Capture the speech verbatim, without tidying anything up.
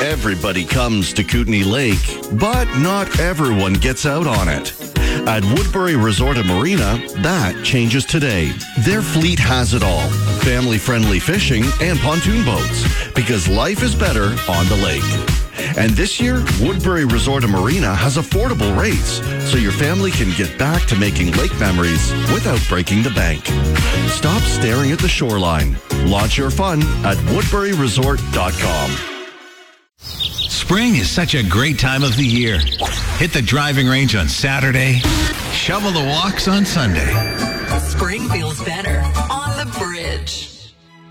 Everybody comes to Kootenay Lake, but not everyone gets out on it. At Woodbury Resort and Marina, that changes today. Their fleet has it all. Family-friendly fishing and pontoon boats, because life is better on the lake. And this year, Woodbury Resort and Marina has affordable rates, so your family can get back to making lake memories without breaking the bank. Stop staring at the shoreline. Launch your fun at woodbury resort dot com. Spring is such a great time of the year. Hit the driving range on Saturday. Shovel the walks on Sunday. Spring feels better on the bridge.